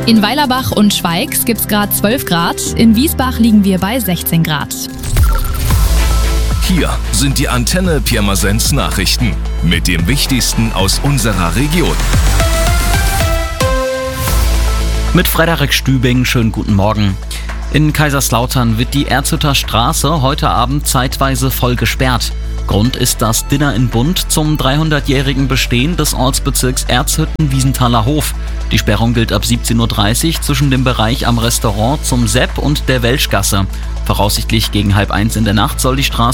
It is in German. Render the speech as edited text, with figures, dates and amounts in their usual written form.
In Weilerbach und Schweigs gibt es gerade 12 Grad, in Wiesbach liegen wir bei 16 Grad. Hier sind die Antenne Pirmasens Nachrichten mit dem Wichtigsten aus unserer Region. Mit Frederik Stübing, schönen guten Morgen. In Kaiserslautern wird die Erzhütter Straße heute Abend zeitweise voll gesperrt. Grund ist das Dinner in Bund zum 300-jährigen Bestehen des Ortsbezirks Erzhütten-Wiesenthaler Hof. Die Sperrung gilt ab 17:30 Uhr zwischen dem Bereich am Restaurant zum Sepp und der Welschgasse. Voraussichtlich gegen 12:30 in der Nacht soll die Straße